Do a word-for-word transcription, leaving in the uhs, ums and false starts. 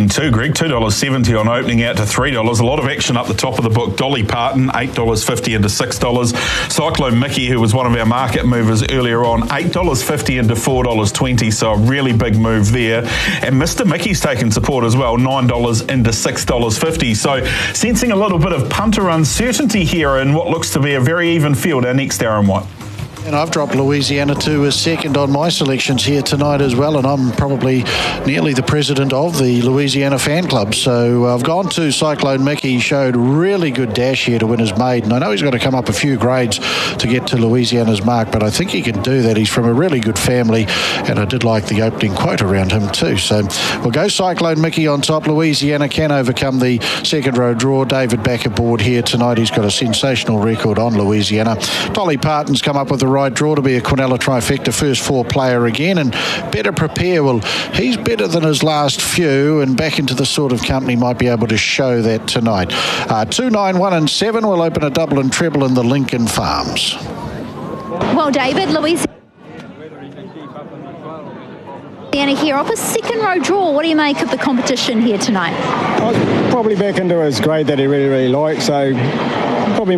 too, Greg. two dollars seventy on opening out to three dollars. A lot of action up the top of the book. Dolly Parton, eight dollars fifty into six dollars. Cyclone Mickey, who was one of our market movers earlier on, eight dollars fifty into four dollars twenty, so a really big move there. And Mister Mickey's taken support as well, nine dollars into six dollars fifty. So sensing a little bit of punter uncertainty here in what looks to be a very even field. Our next Darren White. And I've dropped Louisiana to a second on my selections here tonight as well, and I'm probably nearly the president of the Louisiana fan club. So I've gone to Cyclone Mickey. He showed really good dash here to win his maiden. I know he's got to come up a few grades to get to Louisiana's mark, but I think he can do that. He's from a really good family, and I did like the opening quote around him too. So we'll go Cyclone Mickey on top. Louisiana can overcome the second row draw. David back aboard here tonight. He's got a sensational record on Louisiana. Dolly Parton's come up with the right draw to be a Quinella trifecta first four player again, and Better Prepare, well, he's better than his last few and back into the sort of company might be able to show that tonight. Uh, two, nine, one and seven will open a double and treble in the Lincoln Farms. Well, David, Louisiana here off a second row draw. What do you make of the competition here tonight? I was probably back into his grade that he really, really liked, so probably